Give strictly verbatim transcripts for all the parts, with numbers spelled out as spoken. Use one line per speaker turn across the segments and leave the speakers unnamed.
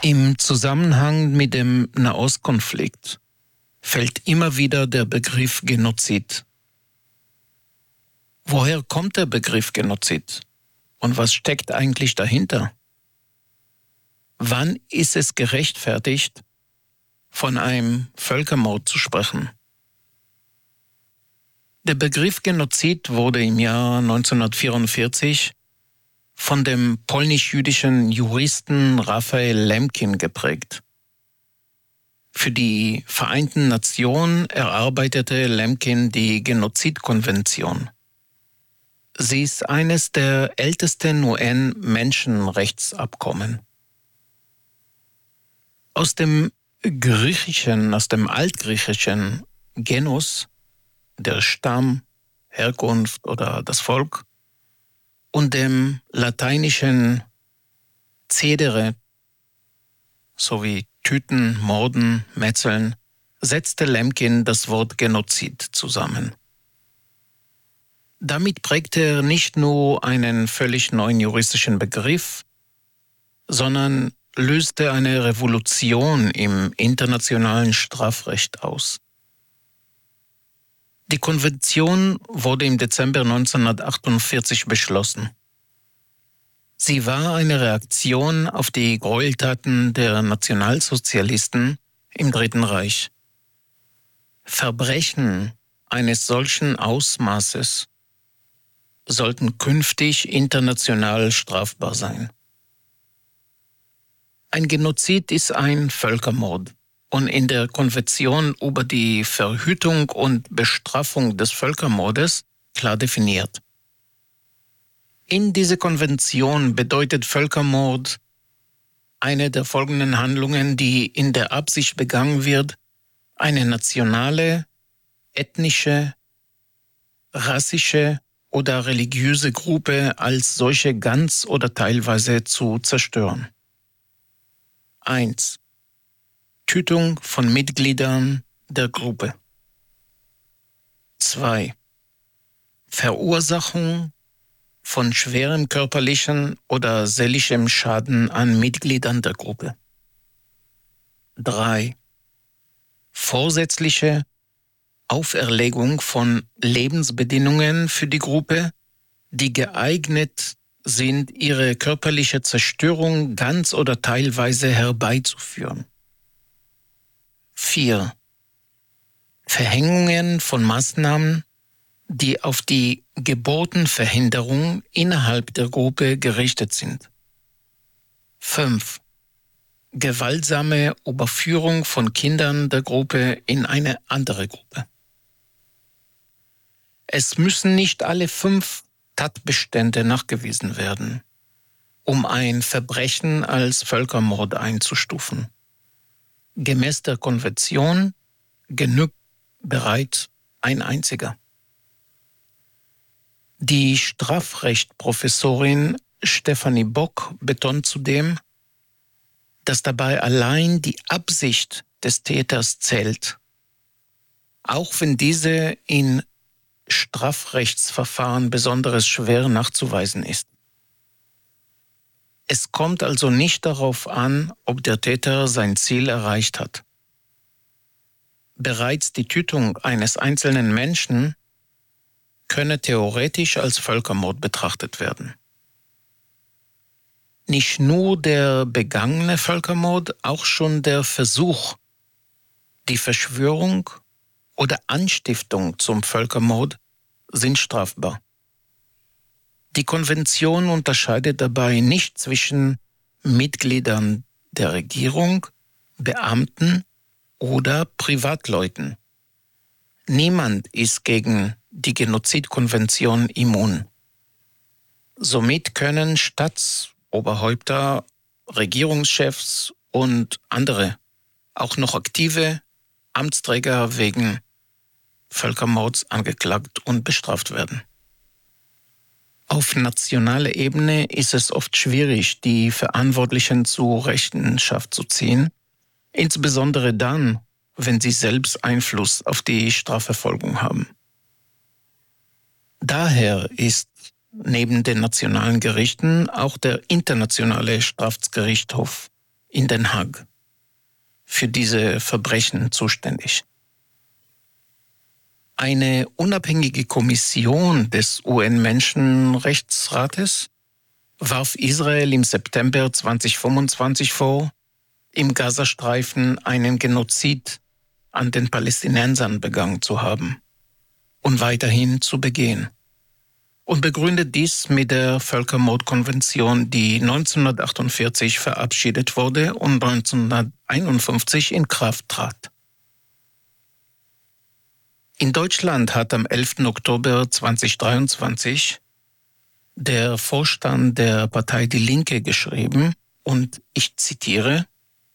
Im Zusammenhang mit dem Nahostkonflikt fällt immer wieder der Begriff Genozid. Woher kommt der Begriff Genozid? Und was steckt eigentlich dahinter? Wann ist es gerechtfertigt, von einem Völkermord zu sprechen? Der Begriff Genozid wurde im Jahr neunzehnhundertvierundvierzig von dem polnisch-jüdischen Juristen Raphael Lemkin geprägt. Für die Vereinten Nationen erarbeitete Lemkin die Genozidkonvention. Sie ist eines der ältesten U N-Menschenrechtsabkommen. Aus dem Griechischen, aus dem Altgriechischen Genus, der Stamm, Herkunft oder das Volk, und dem lateinischen cedere, sowie Töten, Morden, Metzeln, setzte Lemkin das Wort Genozid zusammen. Damit prägte er nicht nur einen völlig neuen juristischen Begriff, sondern löste eine Revolution im internationalen Strafrecht aus. Die Konvention wurde im Dezember neunzehnhundertachtundvierzig beschlossen. Sie war eine Reaktion auf die Gräueltaten der Nationalsozialisten im Dritten Reich. Verbrechen eines solchen Ausmaßes sollten künftig international strafbar sein. Ein Genozid ist ein Völkermord und in der Konvention über die Verhütung und Bestrafung des Völkermordes klar definiert. In dieser Konvention bedeutet Völkermord eine der folgenden Handlungen, die in der Absicht begangen wird, eine nationale, ethnische, rassische oder religiöse Gruppe als solche ganz oder teilweise zu zerstören. eins. Tötung von Mitgliedern der Gruppe. zwei. Verursachung von schwerem körperlichen oder seelischem Schaden an Mitgliedern der Gruppe. drei. Vorsätzliche Auferlegung von Lebensbedingungen für die Gruppe, die geeignet sind, ihre körperliche Zerstörung ganz oder teilweise herbeizuführen. vier. Verhängungen von Maßnahmen, die auf die Geburtenverhinderung innerhalb der Gruppe gerichtet sind. fünf. Gewaltsame Überführung von Kindern der Gruppe in eine andere Gruppe. Es müssen nicht alle fünf Tatbestände nachgewiesen werden, um ein Verbrechen als Völkermord einzustufen. Gemäß der Konvention genügt bereits ein einziger. Die Strafrechtprofessorin Stefanie Bock betont zudem, dass dabei allein die Absicht des Täters zählt, auch wenn diese in Strafrechtsverfahren besonders schwer nachzuweisen ist. Es kommt also nicht darauf an, ob der Täter sein Ziel erreicht hat. Bereits die Tötung eines einzelnen Menschen könne theoretisch als Völkermord betrachtet werden. Nicht nur der begangene Völkermord, auch schon der Versuch, die Verschwörung oder Anstiftung zum Völkermord sind strafbar. Die Konvention unterscheidet dabei nicht zwischen Mitgliedern der Regierung, Beamten oder Privatleuten. Niemand ist gegen die Genozidkonvention immun. Somit können Staatsoberhäupter, Regierungschefs und andere, auch noch aktive Amtsträger wegen Völkermords angeklagt und bestraft werden. Auf nationaler Ebene ist es oft schwierig, die Verantwortlichen zur Rechenschaft zu ziehen, insbesondere dann, wenn sie selbst Einfluss auf die Strafverfolgung haben. Daher ist neben den nationalen Gerichten auch der Internationale Strafgerichtshof in Den Haag für diese Verbrechen zuständig. Eine unabhängige Kommission des U N-Menschenrechtsrates warf Israel im September zweitausendfünfundzwanzig vor, im Gazastreifen einen Genozid an den Palästinensern begangen zu haben und weiterhin zu begehen. Und begründet dies mit der Völkermordkonvention, die neunzehnhundertachtundvierzig verabschiedet wurde und neunzehnhunderteinundfünfzig in Kraft trat. In Deutschland hat am elften Oktober zweitausenddreiundzwanzig der Vorstand der Partei Die Linke geschrieben, und ich zitiere: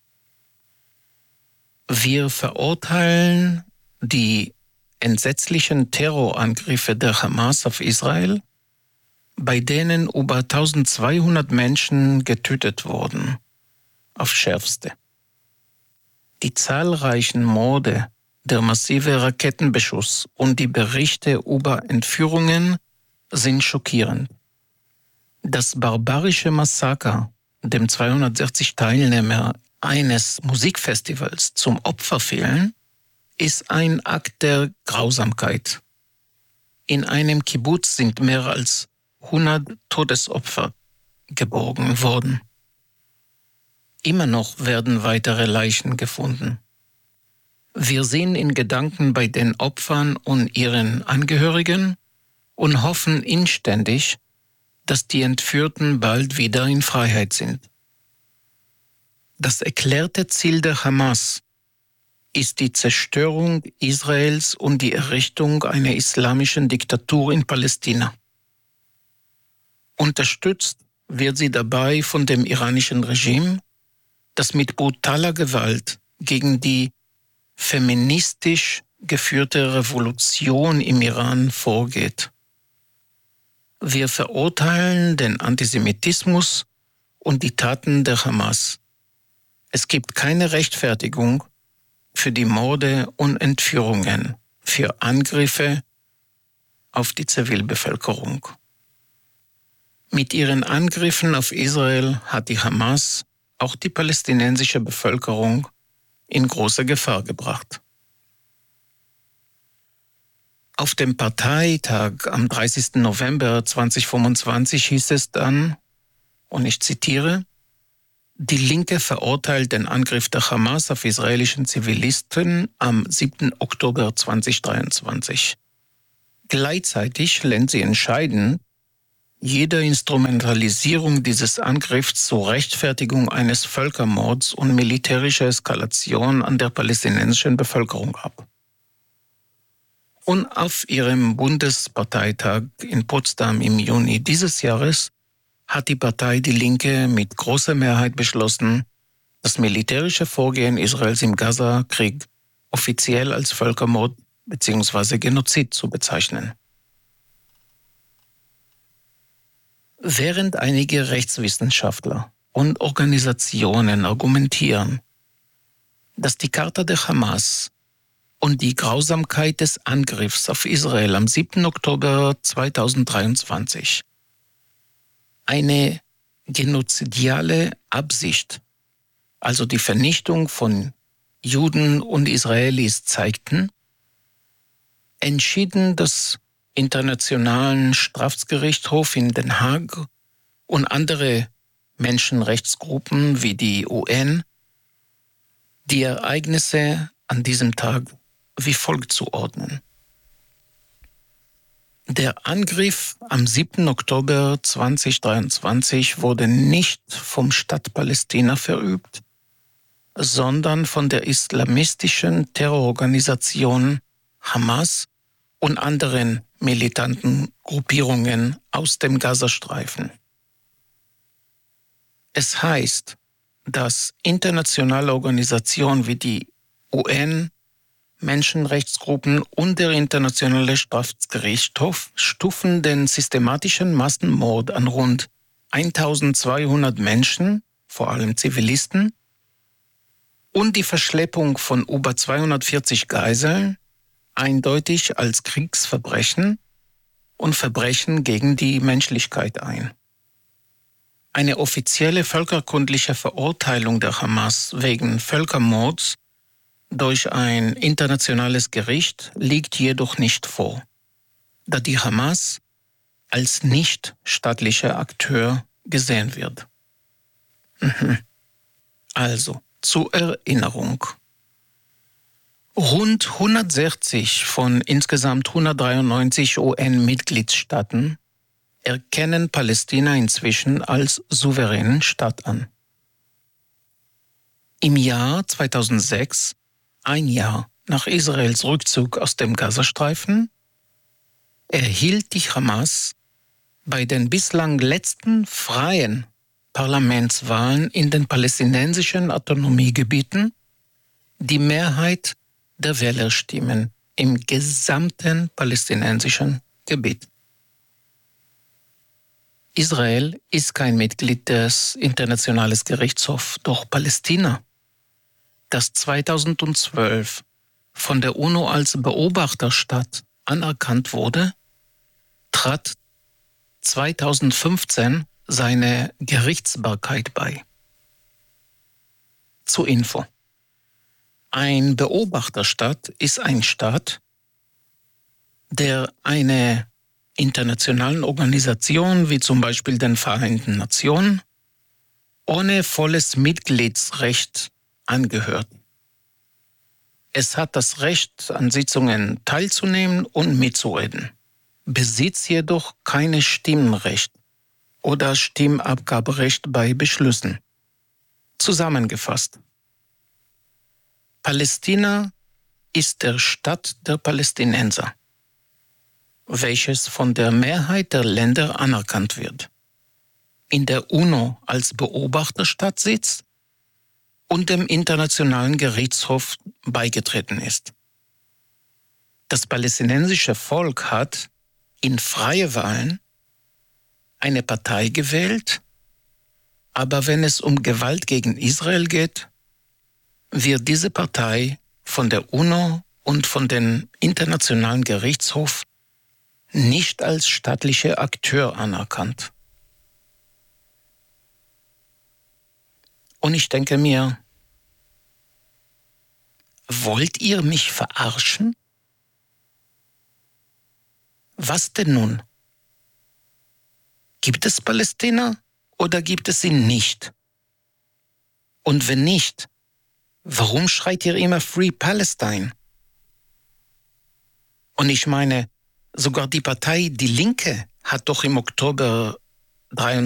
Wir verurteilen die entsetzlichen Terrorangriffe der Hamas auf Israel, bei denen über eintausendzweihundert Menschen getötet wurden, aufs Schärfste. Die zahlreichen Morde, der massive Raketenbeschuss und die Berichte über Entführungen sind schockierend. Das barbarische Massaker, dem zweihundertsechzig Teilnehmer eines Musikfestivals zum Opfer fielen, ist ein Akt der Grausamkeit. In einem Kibbutz sind mehr als hundert Todesopfer geborgen worden. Immer noch werden weitere Leichen gefunden. Wir sind in Gedanken bei den Opfern und ihren Angehörigen und hoffen inständig, dass die Entführten bald wieder in Freiheit sind. Das erklärte Ziel der Hamas ist die Zerstörung Israels und die Errichtung einer islamischen Diktatur in Palästina. Unterstützt wird sie dabei von dem iranischen Regime, das mit brutaler Gewalt gegen die feministisch geführte Revolution im Iran vorgeht. Wir verurteilen den Antisemitismus und die Taten der Hamas. Es gibt keine Rechtfertigung für die Morde und Entführungen, für Angriffe auf die Zivilbevölkerung. Mit ihren Angriffen auf Israel hat die Hamas auch die palästinensische Bevölkerung in große Gefahr gebracht. Auf dem Parteitag am dreißigsten November zweitausendfünfundzwanzig hieß es dann, und ich zitiere: Die Linke verurteilt den Angriff der Hamas auf israelischen Zivilisten am siebten Oktober zweitausenddreiundzwanzig. Gleichzeitig lehnt sie entscheidend jede Instrumentalisierung dieses Angriffs zur Rechtfertigung eines Völkermords und militärischer Eskalation an der palästinensischen Bevölkerung ab. Und auf ihrem Bundesparteitag in Potsdam im Juni dieses Jahres hat die Partei Die Linke mit großer Mehrheit beschlossen, das militärische Vorgehen Israels im Gaza-Krieg offiziell als Völkermord bzw. Genozid zu bezeichnen. Während einige Rechtswissenschaftler und Organisationen argumentieren, dass die Charta der Hamas und die Grausamkeit des Angriffs auf Israel am siebten Oktober zweitausenddreiundzwanzig eine genozidiale Absicht, also die Vernichtung von Juden und Israelis, zeigten, entschieden das Internationalen Strafgerichtshof in Den Haag und andere Menschenrechtsgruppen wie die U N die Ereignisse an diesem Tag wie folgt zu ordnen. Der Angriff am siebten Oktober zweitausenddreiundzwanzig wurde nicht vom Staat Palästina verübt, sondern von der islamistischen Terrororganisation Hamas und anderen militanten Gruppierungen aus dem Gazastreifen. Es heißt, dass internationale Organisationen wie die U N, Menschenrechtsgruppen und der Internationale Strafgerichtshof stufen den systematischen Massenmord an rund eintausendzweihundert Menschen, vor allem Zivilisten, und die Verschleppung von über zweihundertvierzig Geiseln eindeutig als Kriegsverbrechen und Verbrechen gegen die Menschlichkeit ein. Eine offizielle völkerkundliche Verurteilung der Hamas wegen Völkermords durch ein internationales Gericht liegt jedoch nicht vor, da die Hamas als nichtstaatlicher Akteur gesehen wird. Mhm. Also, zur Erinnerung. Rund hundertsechzig von insgesamt hundertdreiundneunzig U N-Mitgliedstaaten erkennen Palästina inzwischen als souveränen Staat an. Im Jahr zweitausendsechs, ein Jahr nach Israels Rückzug aus dem Gazastreifen, erhielt die Hamas bei den bislang letzten freien Parlamentswahlen in den palästinensischen Autonomiegebieten die Mehrheit der Wählerstimmen im gesamten palästinensischen Gebiet. Israel ist kein Mitglied des Internationalen Gerichtshofs, doch Palästina, das zweitausendzwölf von der UNO als Beobachterstaat anerkannt wurde, trat zweitausendfünfzehn seine Gerichtsbarkeit bei. Zur Info. Ein Beobachterstaat ist ein Staat, der eine internationalen Organisation wie zum Beispiel den Vereinten Nationen ohne volles Mitgliedsrecht angehört. Es hat das Recht, an Sitzungen teilzunehmen und mitzureden, besitzt jedoch kein Stimmrecht oder Stimmabgaberecht bei Beschlüssen. Zusammengefasst: Palästina ist der Staat der Palästinenser, welches von der Mehrheit der Länder anerkannt wird, in der UNO als Beobachterstaat sitzt und dem Internationalen Gerichtshof beigetreten ist. Das palästinensische Volk hat in freie Wahlen eine Partei gewählt, aber wenn es um Gewalt gegen Israel geht, wird diese Partei von der UNO und von dem Internationalen Gerichtshof nicht als staatlicher Akteur anerkannt. Und ich denke mir, wollt ihr mich verarschen? Was denn nun? Gibt es Palästina oder gibt es sie nicht? Und wenn nicht, warum schreit ihr immer Free Palestine? Und ich meine, sogar die Partei Die Linke hat doch im Oktober